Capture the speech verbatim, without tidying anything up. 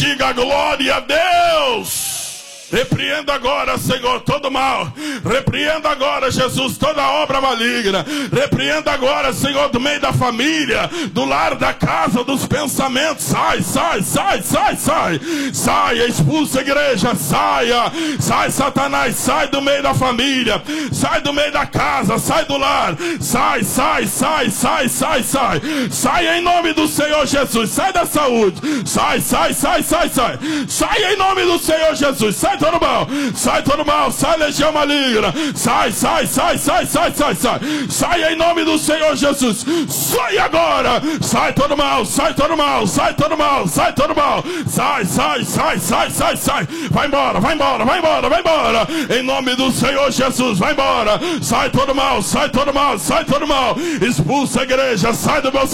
diga glória a Deus. Repreenda agora, Senhor, todo mal. Repreenda agora, Jesus, toda obra maligna. Repreenda agora, Senhor, do meio da família, do lar, da casa, dos pensamentos. Sai, sai, sai, sai, sai. Saia, expulsa a igreja, saia. Sai, Satanás, sai do meio da família. Sai do meio da casa, sai do lar. Sai, sai, sai, sai, sai, sai. Sai em nome do Senhor Jesus. Sai da saúde. Sai, sai, sai, sai, sai. Sai em nome do Senhor Jesus. Sai todo mal, sai todo mal, sai legião maligna, sai, sai, sai, sai, sai, sai, sai, sai em nome do Senhor Jesus, sai agora, sai todo mal, sai todo mal, sai todo mal, sai todo mal, sai, sai, sai, sai, sai, sai, vai embora, vai embora, vai embora, vai embora, em nome do Senhor Jesus, vai embora, sai todo mal, sai todo mal, sai todo mal, expulsa a igreja, sai do meu